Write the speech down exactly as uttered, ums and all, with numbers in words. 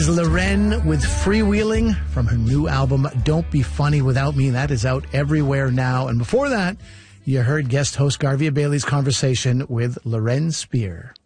Loren with Freewheeling from her new album, Don't Be Funny Without Me. That is out everywhere now. And before that, you heard guest host Garvia Bailey's conversation with Loren Spear.